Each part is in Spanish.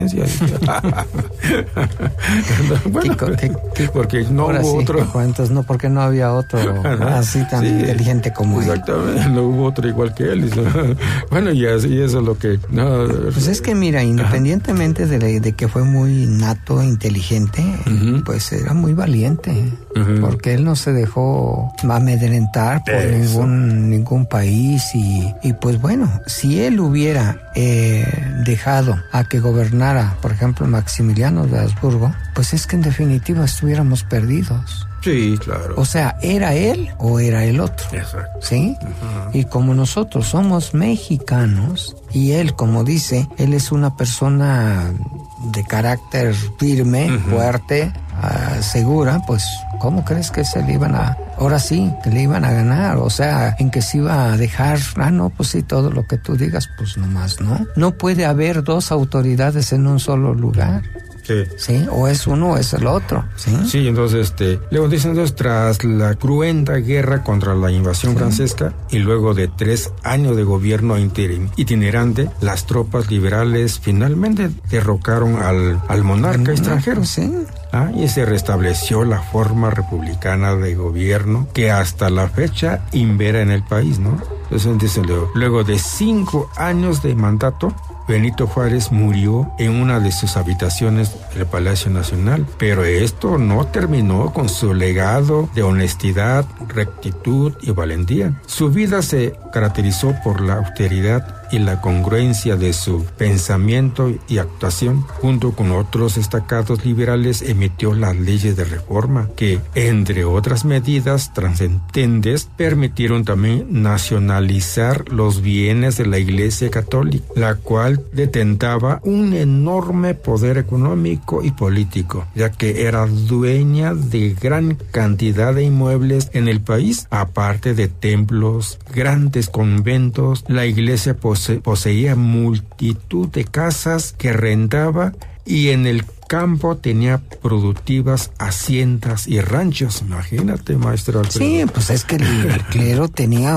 Bueno, porque no hubo otro. Entonces, no, porque no había otro así tan inteligente como él. Exactamente, no hubo otro igual que él. Bueno, y así eso es lo que... No, pues es que mira, independientemente de que fue muy nato, inteligente, pues era muy valiente, porque él no se dejó amedrentar por ningún país y pues bueno, si él hubiera dejado a que gobernara, por ejemplo, Maximiliano de Habsburgo, pues es que en definitiva estuviéramos perdidos. Sí, claro. O sea, ¿era él o era el otro? Exacto. ¿Sí? Y como nosotros somos mexicanos, y él, como dice, él es una persona de carácter firme, fuerte, segura, pues, ¿cómo crees que se le iban a... Ahora sí, que le iban a ganar? O sea, en que se iba a dejar... no, pues sí, todo lo que tú digas, pues nomás, ¿no? No puede haber dos autoridades en un solo lugar. Sí, o es uno o es el otro. Sí, entonces, luego dicen, tras la cruenta guerra contra la invasión francesa y luego de 3 años de gobierno itinerante, las tropas liberales finalmente derrocaron al monarca extranjero. Y se restableció la forma republicana de gobierno que hasta la fecha impera en el país, ¿no? Entonces dicen, luego de 5 años de mandato, Benito Juárez murió en una de sus habitaciones del Palacio Nacional, pero esto no terminó con su legado de honestidad, rectitud y valentía. Su vida se caracterizó por la austeridad y la congruencia de su pensamiento y actuación. Junto con otros destacados liberales, emitió las leyes de reforma que, entre otras medidas trascendentes, permitieron también nacionalizar los bienes de la Iglesia Católica, la cual detentaba un enorme poder económico y político, ya que era dueña de gran cantidad de inmuebles en el país, aparte de templos, grandes conventos. La Iglesia poseía multitud de casas que rentaba y en el campo tenía productivas haciendas y ranchos. Imagínate, maestro Alfredo. Sí, pues es que el clero tenía...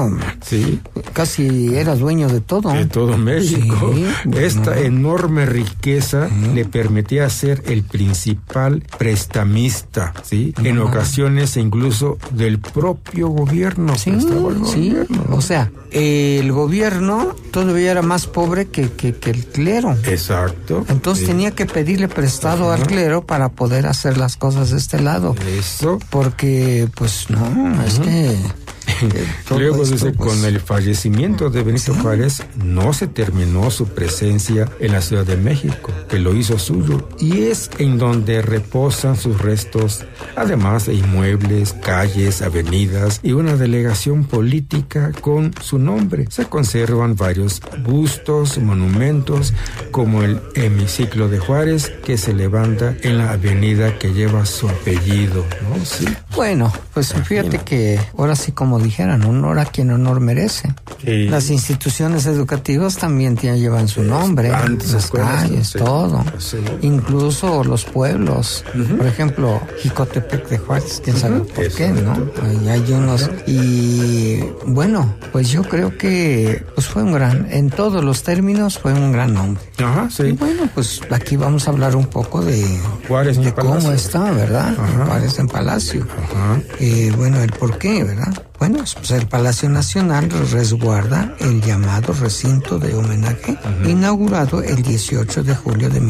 casi era dueño de todo. De todo México. Esta enorme riqueza le permitía ser el principal prestamista, en ocasiones incluso del propio gobierno. Gobierno. O sea, el gobierno todavía era más pobre que el clero. Exacto. Entonces tenía que pedirle prestado al clero para poder hacer las cosas de este lado. Eso. Porque, pues, no, es que... Luego dice, con el fallecimiento de Benito Juárez, no se terminó su presencia en la Ciudad de México, que lo hizo suyo, y es en donde reposan sus restos, además de inmuebles, calles, avenidas y una delegación política con su nombre. Se conservan varios bustos, monumentos, como el hemiciclo de Juárez, que se levanta en la avenida que lleva su apellido, ¿no? Sí. Bueno, pues fíjate que ahora sí, como dijeran, honor a quien honor merece. Las instituciones educativas también llevan su nombre, las calles, todo. Incluso los pueblos. Por ejemplo, Jicotepec de Juárez, quién sabe por qué, ¿no? Ahí hay unos. Y bueno, pues yo creo que pues fue en todos los términos, fue un gran nombre. Y bueno, pues aquí vamos a hablar un poco de Juárez, de cómo está, ¿verdad? Juárez en Palacio. Bueno, el por qué, ¿verdad? Bueno, pues el Palacio Nacional resguarda el llamado recinto de homenaje, inaugurado el 18 de julio de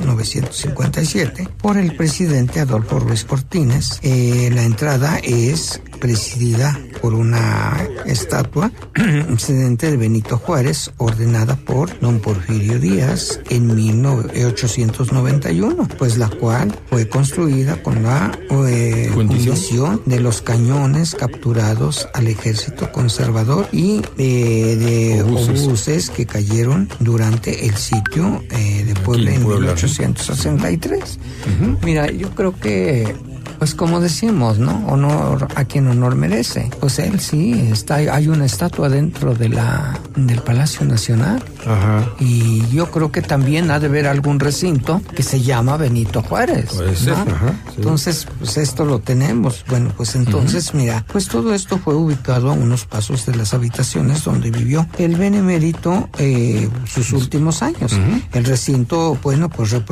1957 por el presidente Adolfo Ruiz Cortines. La entrada es presidida por una estatua excedente de Benito Juárez, ordenada por don Porfirio Díaz en 1891, pues la cual fue construida con la fundición de los cañones capturados al ejército conservador y de obuses que cayeron durante el sitio de Puebla en 1863. Mira, yo creo que pues como decimos, ¿no? Honor a quien honor merece. Pues él sí, hay una estatua dentro del Palacio Nacional. Ajá. Y yo creo que también ha de haber algún recinto que se llama Benito Juárez. Puede ser, ¿no? ajá, sí. Entonces, pues esto lo tenemos. Bueno, pues entonces, mira, pues todo esto fue ubicado a unos pasos de las habitaciones donde vivió el benemérito sus últimos años. El recinto, bueno, pues